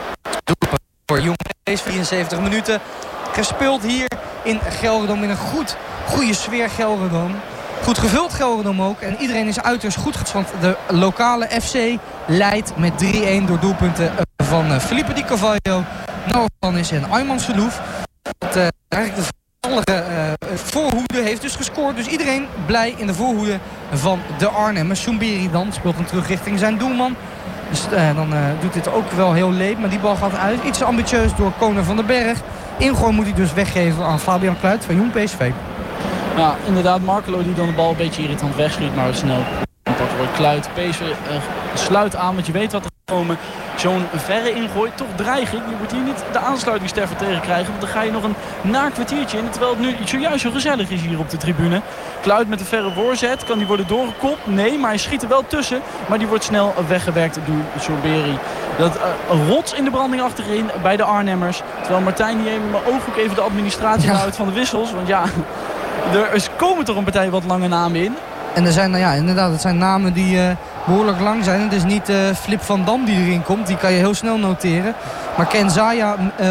Voor Jong PSV 74 minuten. Gespeeld hier in Gelredome in een goede sfeer Gelredome. Goed gevuld Gelredome ook. En iedereen is uiterst goed gespannen. Want de lokale FC leidt met 3-1 door doelpunten van Felipe Di Carvalho, Noah Vannis en Ayman Selouf. Eigenlijk de volledige voorhoede heeft dus gescoord. Dus iedereen blij in de voorhoede van de Arnhemmers. Soumberi dan speelt hem terug richting zijn doelman. Dus dan doet dit ook wel heel leep. Maar die bal gaat uit. Iets ambitieus door Koner van den Berg. Ingooi moet hij dus weggeven aan Fabian Kluit van Jong PSV. Ja, inderdaad. Markelo die dan de bal een beetje irritant wegschiet. Maar snel gepakt wordt. Kluit. PSV sluit aan. Want je weet wat er komen. Zo'n verre ingooi, toch dreiging. Je moet hier niet de aansluitingsterfer tegen krijgen. Want dan ga je nog een kwartiertje in. Terwijl het nu zojuist zo gezellig is hier op de tribune. Kluit met een verre voorzet. Kan die worden doorgekopt? Nee, maar hij schiet er wel tussen. Maar die wordt snel weggewerkt door Soumberi. Dat rots in de branding achterin bij de Arnhemmers. Terwijl Martijn hier in mijn ooghoek even de administratie houdt van de wissels. Want ja, er komen toch een partij wat lange namen in. En er zijn, inderdaad, het zijn namen die behoorlijk lang zijn. Het is niet Flip van Dam die erin komt. Die kan je heel snel noteren. Maar Kenzaya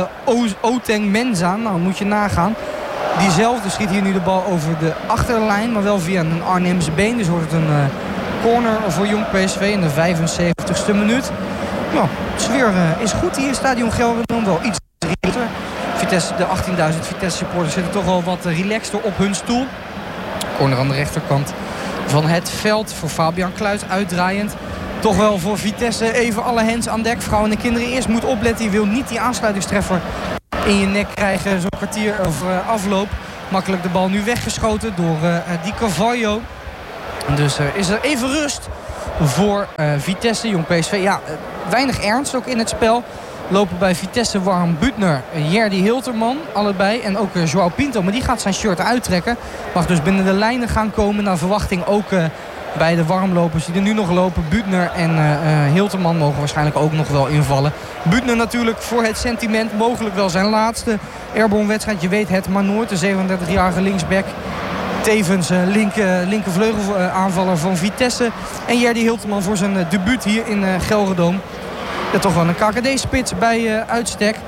Oteng Menza, nou moet je nagaan. Diezelfde schiet hier nu de bal over de achterlijn. Maar wel via een Arnhemse been. Dus wordt het een corner voor Jong PSV in de 75ste minuut. Nou, de sfeer is goed hier in Stadion Gelredome. Wel iets relaxter. Vitesse, de 18.000 Vitesse supporters zitten toch wel wat relaxter op hun stoel. Corner aan de rechterkant van het veld voor Fabian Kluit uitdraaiend. Toch wel voor Vitesse even alle hands aan dek. Vrouwen en kinderen eerst moet opletten. Je wil niet die aansluitingstreffer in je nek krijgen. Zo'n kwartier over afloop. Makkelijk de bal nu weggeschoten door Di Carvalho. Dus is er even rust voor Vitesse. Jong PSV, ja, weinig ernst ook in het spel. Lopen bij Vitesse Warm Butner, Jerdy Hilterman, allebei. En ook João Pinto, maar die gaat zijn shirt uittrekken. Mag dus binnen de lijnen gaan komen. Naar verwachting ook bij de warmlopers die er nu nog lopen. Butner en Hilterman mogen waarschijnlijk ook nog wel invallen. Butner natuurlijk voor het sentiment mogelijk wel zijn laatste airborne wedstrijd. Je weet het maar nooit. De 37-jarige linksback. Tevens linkervleugel aanvaller van Vitesse. En Jerdy Hilterman voor zijn debuut hier in Gelredome. Ja, toch wel een KKD-spits bij uitstek.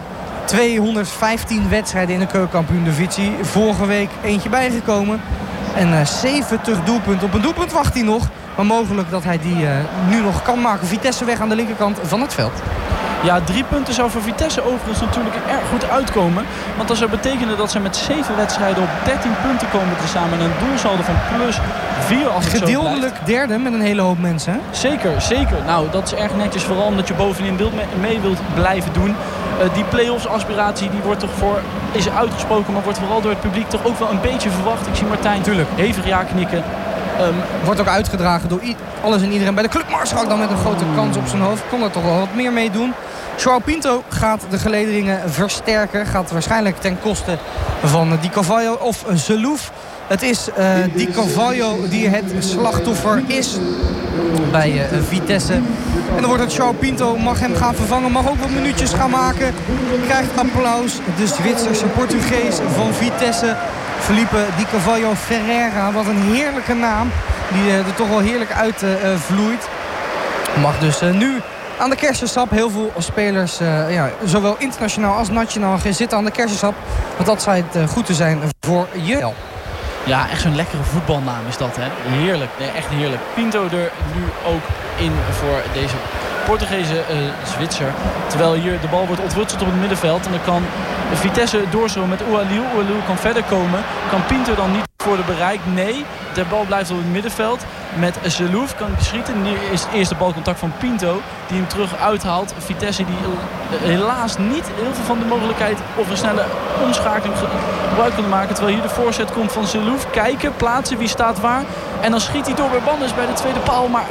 215 wedstrijden in de Keukenkampioen-divisie. Vorige week eentje bijgekomen. En 70 doelpunten. Op een doelpunt wacht hij nog. Maar mogelijk dat hij die nu nog kan maken. Vitesse weg aan de linkerkant van het veld. Ja, 3 punten zou voor Vitesse overigens natuurlijk erg goed uitkomen. Want dat zou betekenen dat ze met 7 wedstrijden op 13 punten komen te staan. Met een doelsaldo van plus 4 als het gedeeltelijk derde met een hele hoop mensen. Hè? Zeker, zeker. Nou, dat is erg netjes. Vooral omdat je bovenin mee wilt blijven doen. Die play-offs aspiratie die wordt toch is uitgesproken. Maar wordt vooral door het publiek toch ook wel een beetje verwacht. Ik zie Martijn hevig ja knikken. Wordt ook uitgedragen door alles en iedereen bij de club. Maarschalk dan met een grote kans op zijn hoofd. Kon er toch wel wat meer mee doen. João Pinto gaat de gelederingen versterken. Gaat waarschijnlijk ten koste van Di Carvalho of Zelouf. Het is Di Carvalho die het slachtoffer is bij Vitesse. En dan wordt het João Pinto, mag hem gaan vervangen. Mag ook wat minuutjes gaan maken. Krijgt applaus. De Zwitserse Portugees van Vitesse. Felipe Di Carvalho Ferreira. Wat een heerlijke naam. Die er toch wel heerlijk uit vloeit. Mag dus nu aan de kersensap. Heel veel spelers, zowel internationaal als nationaal, zitten aan de kersensap. Want dat schijnt goed te zijn voor je. Ja, echt zo'n lekkere voetbalnaam is dat, hè. Heerlijk, nee, echt heerlijk. Pinto er nu ook in voor deze Portugese Zwitser. Terwijl hier de bal wordt ontwutseld op het middenveld. En dan kan Vitesse doorstromen met Oualil. Oualil kan verder komen. Kan Pinto dan niet worden bereikt? Nee, de bal blijft op het middenveld. Met Zelouf kan schieten. Nu is het eerste balcontact van Pinto die hem terug uithaalt. Vitesse die helaas niet heel veel van de mogelijkheid of een snelle omschakeling gebruik kunnen maken. Terwijl hier de voorzet komt van Zelouf. Kijken, plaatsen, wie staat waar. En dan schiet hij door bij Bannes bij de tweede paal. Maar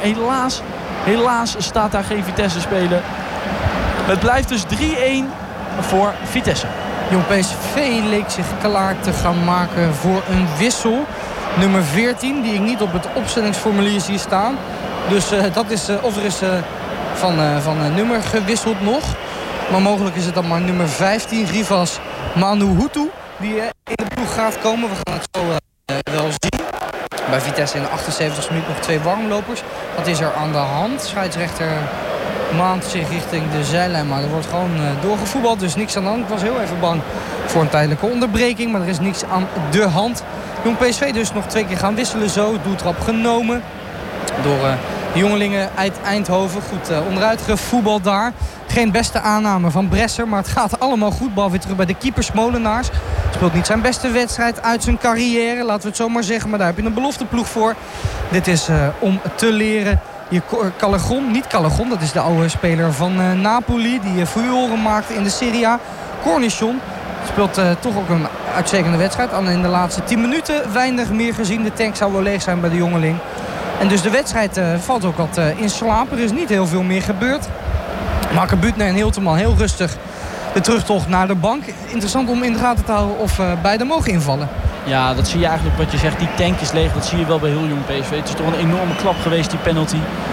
helaas staat daar geen Vitesse-speler. Het blijft dus 3-1 voor Vitesse. Jong PSV leek zich klaar te gaan maken voor een wissel. Nummer 14, die ik niet op het opstellingsformulier zie staan. Dus dat is, of er is van nummer gewisseld nog. Maar mogelijk is het dan maar nummer 15, Rivas Manuhutu, die in de ploeg gaat komen. We gaan het zo wel zien. Bij Vitesse in de 78e minuut nog 2 warmlopers. Wat is er aan de hand? Scheidsrechter maant zich richting de zijlijn, maar er wordt gewoon doorgevoetbald. Dus niks aan de hand. Ik was heel even bang voor een tijdelijke onderbreking, maar er is niks aan de hand. Jong PSV dus nog 2 keer gaan wisselen zo. Doeltrap genomen door de jongelingen uit Eindhoven. Goed onderuit gevoetbald daar. Geen beste aanname van Bresser, maar het gaat allemaal goed. Bal weer terug bij de keeper Smolenaars. Speelt niet zijn beste wedstrijd uit zijn carrière, laten we het zo maar zeggen. Maar daar heb je een belofteploeg voor. Dit is om te leren. Callejon, niet Callejon, dat is de oude speler van Napoli. Die furoren maakte in de Serie A. Cornichon speelt toch ook een uitstekende wedstrijd. Al in de laatste 10 minuten weinig meer gezien. De tank zou wel leeg zijn bij de jongeling. En dus de wedstrijd valt ook wat in slaap. Er is niet heel veel meer gebeurd. Maken Butner en Hilterman heel rustig de terugtocht naar de bank. Interessant om in de gaten te houden of beide mogen invallen. Ja, dat zie je eigenlijk wat je zegt. Die tank is leeg. Dat zie je wel bij heel jong PSV. Het is toch een enorme klap geweest, die penalty.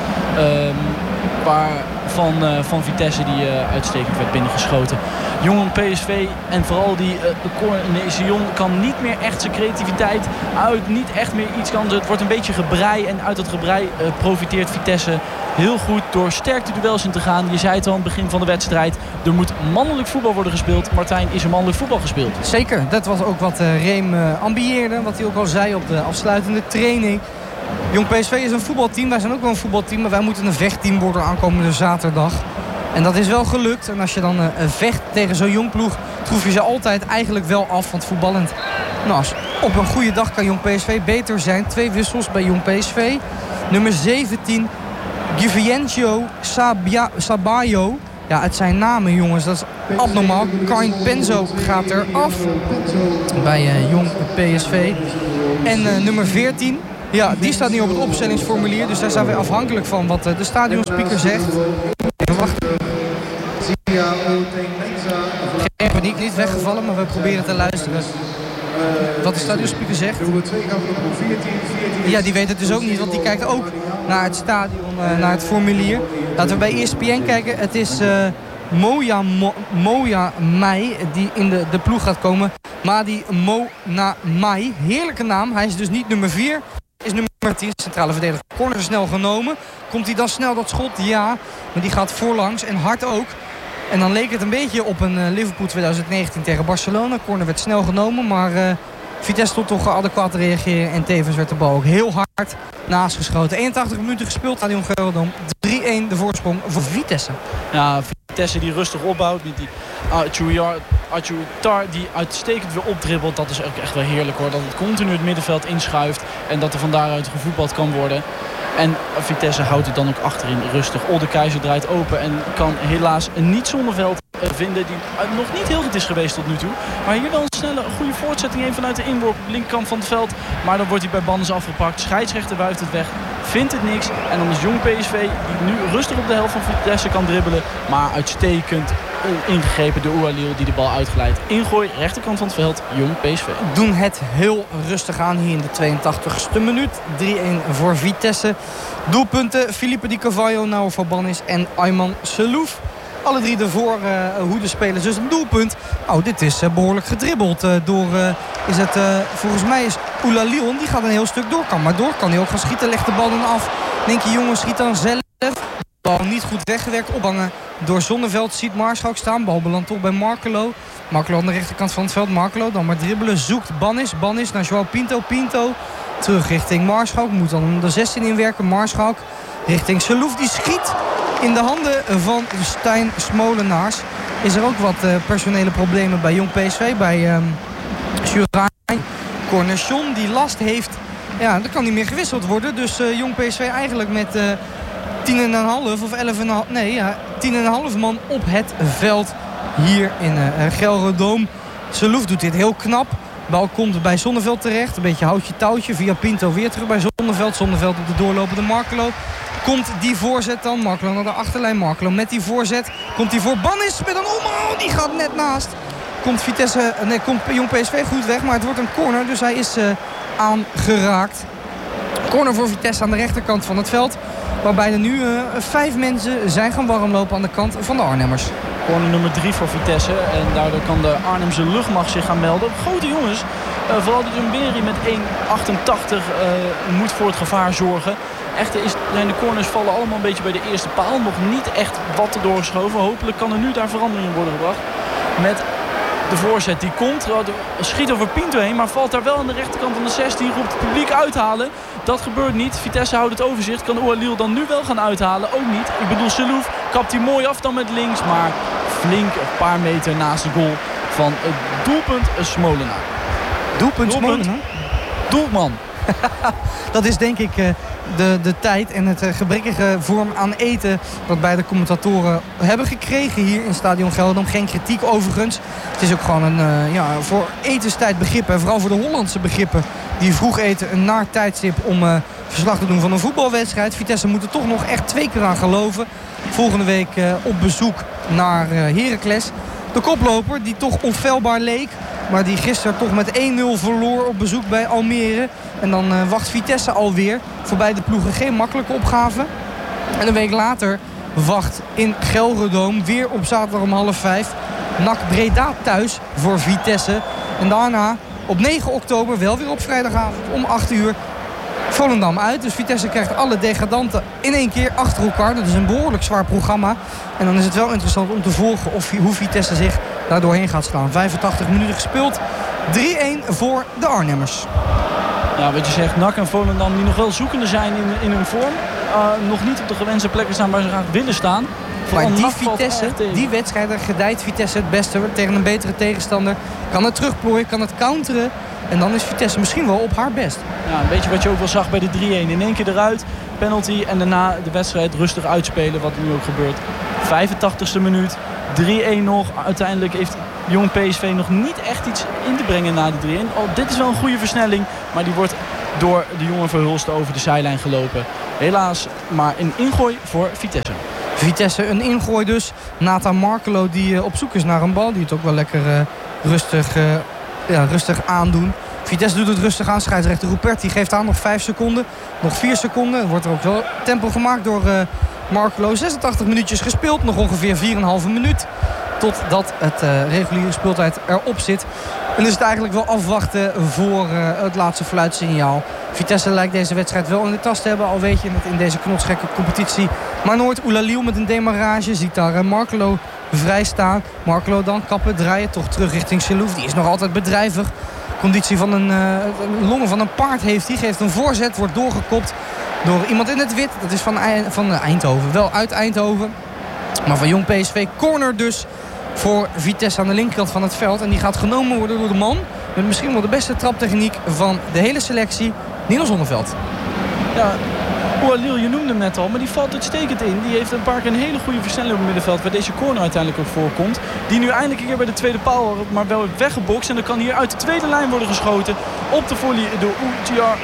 Van Vitesse die uitstekend werd binnengeschoten. Jong PSV en vooral die Cornezion kan niet meer echt zijn creativiteit uit. Niet echt meer iets kan. Het wordt een beetje gebrei. En uit dat gebrei profiteert Vitesse heel goed door sterk de duels in te gaan. Je zei het al aan het begin van de wedstrijd. Er moet mannelijk voetbal worden gespeeld. Martijn, is er mannelijk voetbal gespeeld? Zeker. Dat was ook wat Reem ambieerde. Wat hij ook al zei op de afsluitende training. Jong PSV is een voetbalteam. Wij zijn ook wel een voetbalteam. Maar wij moeten een vechtteam worden aankomende zaterdag. En dat is wel gelukt. En als je dan vecht tegen zo'n jong ploeg, troef je ze altijd eigenlijk wel af. Want voetballend, op een goede dag kan Jong PSV beter zijn. 2 wissels bij Jong PSV. Nummer 17, Giviencio Sabayo. Ja, het zijn namen, jongens. Dat is abnormaal. Kain Penzo gaat er af bij Jong PSV. En nummer 14... Ja, die staat niet op het opstellingsformulier. Dus daar zijn we afhankelijk van wat de stadionspeaker zegt. Even wachten. Geen paniek, niet weggevallen, maar we proberen te luisteren wat de stadionspeaker zegt. Ja, die weet het dus ook niet, want die kijkt ook naar het stadion, naar het formulier. Laten we bij ESPN kijken. Het is Moya Mai die in de ploeg gaat komen. Madi Mona Mai, heerlijke naam. Hij is dus niet nummer 4. Is nummer 10, centrale verdediger. Corner snel genomen. Komt hij dan snel dat schot? Ja, maar die gaat voorlangs en hard ook. En dan leek het een beetje op een Liverpool 2019 tegen Barcelona. Corner werd snel genomen, maar Vitesse stond toch adequaat te reageren. En tevens werd de bal ook heel hard naast geschoten. 81 minuten gespeeld, Stadion Gelredome. 3-1 de voorsprong voor Vitesse. Ja, Vitesse die rustig opbouwt. Met die Achoutar die uitstekend weer opdribbelt. Dat is ook echt wel heerlijk hoor. Dat het continu het middenveld inschuift. En dat er van daaruit gevoetbald kan worden. En Vitesse houdt het dan ook achterin rustig. Olde Keizer draait open en kan helaas niet Zonneveld vinden die nog niet heel goed is geweest tot nu toe. Maar hier wel een snelle, goede voortzetting heen vanuit de inworp op de linkerkant van het veld. Maar dan wordt hij bij Bannes afgepakt. Scheidsrechter wuift het weg. Vindt het niks. En dan is Jong PSV die nu rustig op de helft van Vitesse kan dribbelen. Maar uitstekend ingegrepen door Oualil die de bal uitglijdt. Ingooi, rechterkant van het veld, Jong PSV. Doen het heel rustig aan hier in de 82e minuut. 3-1 voor Vitesse. Doelpunten Felipe Di Carvalho, Noah van Bannis en Ayman Selouf. Alle drie de voorhoedespelers dus een doelpunt. Oh, dit is behoorlijk gedribbeld door... volgens mij is Oualil, die gaat een heel stuk door. Maar door kan hij ook gaan schieten. Legt de bal dan af. Denk je, jongen, schiet dan zelf. Bal niet goed weggewerkt. Ophangen door Zonneveld. Ziet Maarschalk staan. Bal belandt toch bij Markelo. Markelo aan de rechterkant van het veld. Markelo dan maar dribbelen. Zoekt Bannis naar João Pinto. Pinto terug richting Maarschalk. Moet dan de 16 inwerken. Maarschalk richting Selouf. Die schiet in de handen van Stijn Smolenaars. Is er ook wat personele problemen bij Jong PSV. Bij Jurijn Cornechon die last heeft. Ja, dat kan niet meer gewisseld worden. Dus Jong PSV eigenlijk met 10,5 of 11,5. Nee, ja, 10,5 man op het veld hier in Gelredome. Selouf doet dit heel knap. Bal komt bij Zonneveld terecht. Een beetje houtje touwtje via Pinto weer terug bij Zonneveld. Zonneveld op de doorlopende Markelo. Komt die voorzet dan. Markelo naar de achterlijn. Markelo met die voorzet. Komt hij voor Bannis met een omhaal. Die gaat net naast. Komt Jong PSV goed weg. Maar het wordt een corner. Dus hij is aangeraakt. Corner voor Vitesse aan de rechterkant van het veld. Waarbij er nu 5 mensen zijn gaan warmlopen aan de kant van de Arnhemmers. Corner nummer 3 voor Vitesse. En daardoor kan de Arnhemse luchtmacht zich gaan melden. Grote jongens. Vooral de Jumberi met 1,88 moet voor het gevaar zorgen. Echter zijn de corners vallen allemaal een beetje bij de eerste paal. Nog niet echt wat te doorgeschoven. Hopelijk kan er nu daar verandering in worden gebracht. Met de voorzet die komt. Schiet over Pinto heen. Maar valt daar wel aan de rechterkant van de 16. Roept het publiek uithalen. Dat gebeurt niet. Vitesse houdt het overzicht. Kan Oualil dan nu wel gaan uithalen? Ook niet. Ik bedoel Selouf kapt hij mooi af dan met links. Maar flink een paar meter naast de goal van het doelpunt Smolenaar. Doelpunt Smolenaar? Doelman. Dat is denk ik de tijd en het gebrekkige vorm aan eten dat beide commentatoren hebben gekregen hier in Stadion Gelredome. Geen kritiek overigens. Het is ook gewoon een voor etenstijd begrippen en vooral voor de Hollandse begrippen die vroeg eten een naar tijdstip om verslag te doen van een voetbalwedstrijd. Vitesse moet er toch nog echt 2 keer aan geloven. Volgende week op bezoek naar Heracles. De koploper die toch onfeilbaar leek. Maar die gisteren toch met 1-0 verloor op bezoek bij Almere. En dan wacht Vitesse alweer. Voor beide ploegen geen makkelijke opgave. En een week later wacht in Gelredome weer op zaterdag om 4:30 NAC Breda thuis voor Vitesse. En daarna op 9 oktober, wel weer op vrijdagavond om 8 uur... Volendam uit. Dus Vitesse krijgt alle degradanten in één keer achter elkaar. Dat is een behoorlijk zwaar programma. En dan is het wel interessant om te volgen hoe Vitesse zich daar doorheen gaat slaan. 85 minuten gespeeld. 3-1 voor de Arnhemmers. Ja, wat je zegt, NAC en Volendam die nog wel zoekende zijn in hun vorm. Nog niet op de gewenste plekken staan waar ze graag willen staan. Maar die wedstrijd gedijt Vitesse het beste tegen een betere tegenstander. Kan het terugplooien, kan het counteren. En dan is Vitesse misschien wel op haar best. Ja, een beetje wat je ook wel zag bij de 3-1. In één keer eruit, penalty en daarna de wedstrijd rustig uitspelen. Wat nu ook gebeurt. 85e minuut, 3-1 nog. Uiteindelijk heeft Jong PSV nog niet echt iets in te brengen na de 3-1. Dit is wel een goede versnelling, maar die wordt door de jonge Verhulst over de zijlijn gelopen. Helaas maar een ingooi voor Vitesse. Vitesse een ingooi dus. Nathan Markelo die op zoek is naar een bal. Die het ook wel lekker rustig aandoen. Vitesse doet het rustig aan. Scheidsrechter Ruperti geeft aan nog 5 seconden. Nog 4 seconden. Er wordt er ook wel tempo gemaakt door Markelo. 86 minuutjes gespeeld. Nog ongeveer 4,5 minuut. Totdat het reguliere speeltijd erop zit. En is het eigenlijk wel afwachten voor het laatste fluitsignaal. Vitesse lijkt deze wedstrijd wel in de tas te hebben. Al weet je het in deze knotsgekke competitie. Maar nooit Oualil met een demarrage. Ziet daar Markelo vrij staan. Markelo dan kappen, draaien. Toch terug richting Selouf. Die is nog altijd bedrijvig. Conditie van een longen van een paard heeft hij. Geeft een voorzet. Wordt doorgekopt door iemand in het wit. Dat is van Eindhoven. Wel uit Eindhoven. Maar van Jong PSV corner dus voor Vitesse aan de linkerkant van het veld. En die gaat genomen worden door de man met misschien wel de beste traptechniek van de hele selectie, Nino Zonneveld. Ja, Oualil, je noemde hem net al, maar die valt uitstekend in. Die heeft een paar keer een hele goede versnelling op het middenveld, waar deze corner uiteindelijk ook voorkomt. Die nu eindelijk een keer bij de tweede paal, maar wel weggebokst. En dan kan hier uit de tweede lijn worden geschoten op de volley door Outiar.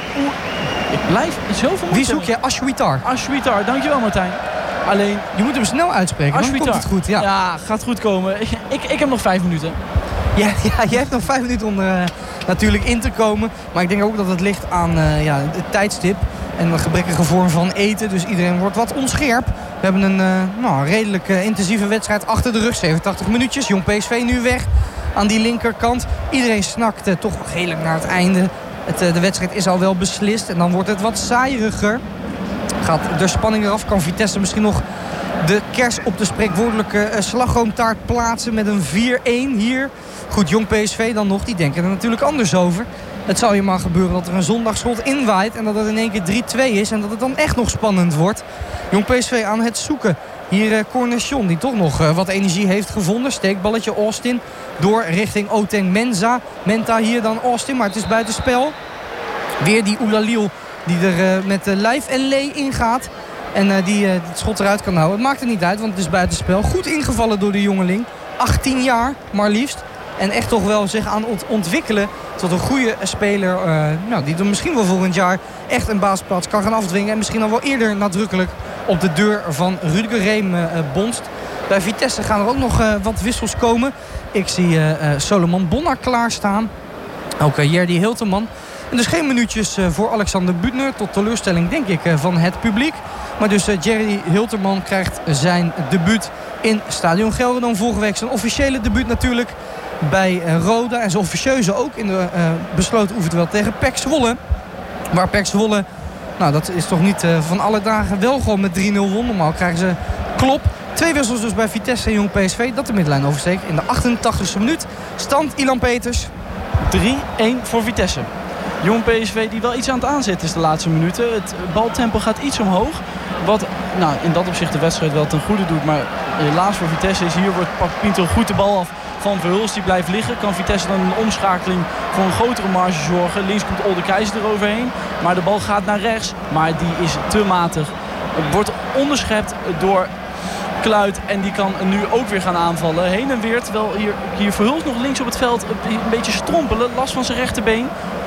Ik blijf zoveel moeite. Wie zoek je? Ashwitar. Ashwitar, dankjewel Martijn. Alleen, je moet hem snel uitspreken, dan komt het goed. Ja, gaat goed komen. Ik heb nog 5 minuten. Ja, je hebt nog 5 minuten om natuurlijk in te komen. Maar ik denk ook dat het ligt aan het tijdstip en een gebrekkige vorm van eten. Dus iedereen wordt wat onscherp. We hebben een redelijk intensieve wedstrijd achter de rug. 87 minuutjes. Jong PSV nu weg aan die linkerkant. Iedereen snakt toch redelijk naar het einde. De wedstrijd is al wel beslist. En dan wordt het wat saaieriger. Gaat de spanning eraf. Kan Vitesse misschien nog de kers op de spreekwoordelijke slagroomtaart plaatsen met een 4-1 hier. Goed, Jong PSV dan nog. Die denken er natuurlijk anders over. Het zou je maar gebeuren dat er een zondagschot inwaait en dat het in één keer 3-2 is en dat het dan echt nog spannend wordt. Jong PSV aan het zoeken. Hier Cornelissen die toch nog wat energie heeft gevonden. Steekballetje Austin door richting Oteng Menta hier dan Austin, maar het is buitenspel. Weer die Oualil die er met lijf en lee ingaat. En die het schot eruit kan houden. Het maakt er niet uit, want het is buitenspel. Goed ingevallen door de jongeling. 18 jaar, maar liefst. En echt toch wel zich aan het ontwikkelen tot een goede speler. Die er misschien wel volgend jaar echt een basisplaats kan gaan afdwingen. En misschien al wel eerder nadrukkelijk op de deur van Rudiger Reem bonst. Bij Vitesse gaan er ook nog wat wissels komen. Ik zie Solomon Bonna klaarstaan. Ook Jerdy Hilterman. En dus geen minuutjes voor Alexander Büttner. Tot teleurstelling denk ik van het publiek. Maar dus Jerry Hilterman krijgt zijn debuut in Stadion Gelredome. Vorige week zijn officiële debuut natuurlijk bij Roda. En zijn officieuze ook in de besloten oefenduel tegen PEC Zwolle. Waar PEC Zwolle, dat is toch niet van alle dagen, wel gewoon met 3-0 won. Normaal krijgen ze klop. 2 wissels dus bij Vitesse en Jong PSV. Dat de middenlijn oversteekt in de 88e minuut. Stand Ilan Peters. 3-1 voor Vitesse. Jong PSV die wel iets aan het aanzetten is de laatste minuten. Het baltempo gaat iets omhoog. Wat in dat opzicht de wedstrijd wel ten goede doet. Maar helaas voor Vitesse is hier pakt Pinto goed de bal af van Verhulst. Die blijft liggen. Kan Vitesse dan in een omschakeling voor een grotere marge zorgen. Links komt Olde Keizer eroverheen. Maar de bal gaat naar rechts. Maar die is te matig. Het wordt onderschept door Kluit. En die kan nu ook weer gaan aanvallen. Heen en weer. Terwijl hier Verhulst nog links op het veld een beetje strompelen. Last van zijn rechterbeen.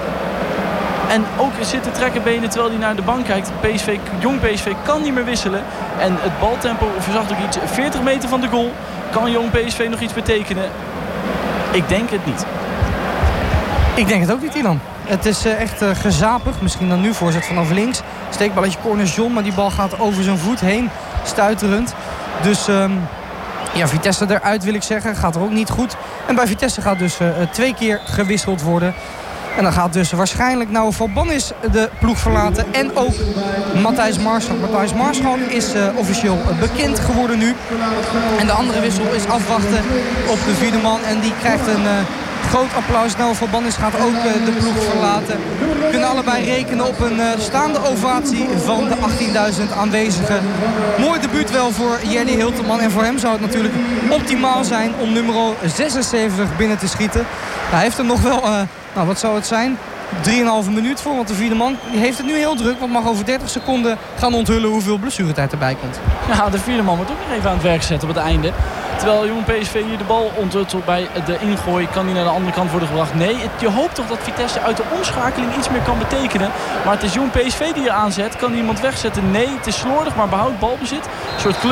En ook zitten trekkenbenen terwijl hij naar de bank kijkt. Jong PSV kan niet meer wisselen. En het baltempo verzacht ook iets. 40 meter van de goal. Kan Jong PSV nog iets betekenen? Ik denk het niet. Ik denk het ook niet, Ilan. Het is echt gezapig. Misschien dan nu voorzet vanaf links. Steekballetje Cornelissen, maar die bal gaat over zijn voet heen. Stuiterend. Dus Vitesse eruit wil ik zeggen. Gaat er ook niet goed. En bij Vitesse gaat dus 2 keer gewisseld worden. En dan gaat dus waarschijnlijk Nouwe van Bannis de ploeg verlaten. En ook Matthijs Maarschalk. Matthijs Maarschalk is officieel bekend geworden nu. En de andere wissel is afwachten op de 4e man. En die krijgt een groot applaus. Nouwe van Bannis gaat ook de ploeg verlaten. We kunnen allebei rekenen op een staande ovatie van de 18.000 aanwezigen. Mooi debuut wel voor Jerdy Hilterman. En voor hem zou het natuurlijk optimaal zijn om nummer 76 binnen te schieten. Hij heeft er nog wel... wat zou het zijn? 3,5 minuut voor, want de 4e man heeft het nu heel druk. Want mag over 30 seconden gaan onthullen hoeveel blessuretijd erbij komt. Ja, de 4e man wordt ook nog even aan het werk zetten op het einde. Terwijl Jong PSV hier de bal onthutselt bij de ingooi. Kan die naar de andere kant worden gebracht? Nee, je hoopt toch dat Vitesse uit de omschakeling iets meer kan betekenen. Maar het is Jong PSV die er aanzet. Kan iemand wegzetten? Nee, het is slordig, maar behoudt balbezit. Een soort